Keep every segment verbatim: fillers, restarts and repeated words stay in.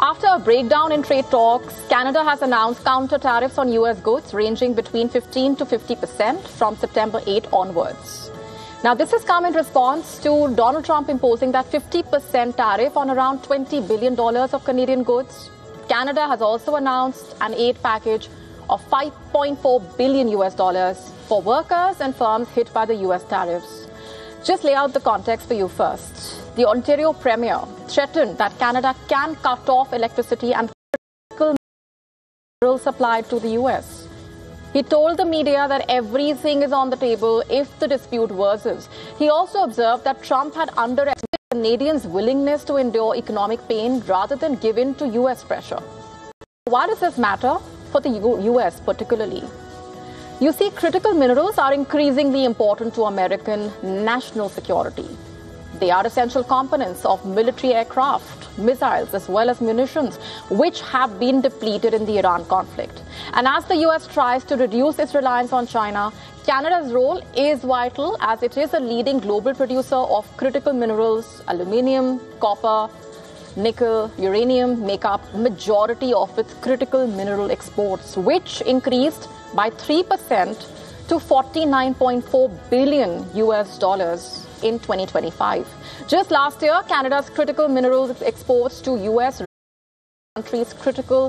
After a breakdown in trade talks, Canada has announced counter tariffs on U S goods ranging between fifteen to fifty percent from September eighth onwards. Now, this has come in response to Donald Trump imposing that fifty percent tariff on around twenty billion dollars of Canadian goods. Canada has also announced an aid package of five point four billion U S dollars for workers and firms hit by the U S tariffs. Just lay out the context for you first. The Ontario Premier threatened that Canada can cut off electricity and critical mineral supply to the U S. He told the media that everything is on the table if the dispute worsens. He also observed that Trump had underestimated Canadians' willingness to endure economic pain rather than give in to U S pressure. Why does this matter for the U S particularly? You see, critical minerals are increasingly important to American national security. They are essential components of military aircraft, missiles, as well as munitions, which have been depleted in the Iran conflict. And as the U S tries to reduce its reliance on China, Canada's role is vital as it is a leading global producer of critical minerals. Aluminium, copper, nickel, uranium make up majority of its critical mineral exports, which increased by three percent to forty-nine point four billion U S dollars in twenty twenty-five. Just last year, Canada's critical minerals exports to U S countries critical.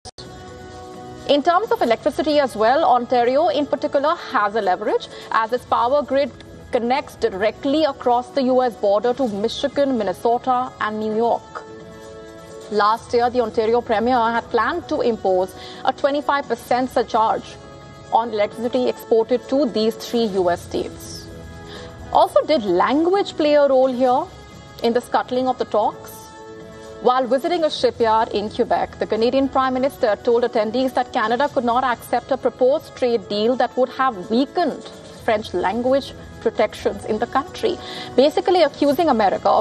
In terms of electricity as well, Ontario in particular has a leverage as its power grid connects directly across the U S border to Michigan, Minnesota and New York. Last year, the Ontario Premier had planned to impose a twenty-five percent surcharge on electricity exported to these three U S states. Also, did language play a role here in the scuttling of the talks? While visiting a shipyard in Quebec, the Canadian Prime Minister told attendees that Canada could not accept a proposed trade deal that would have weakened French language protections in the country, basically accusing America of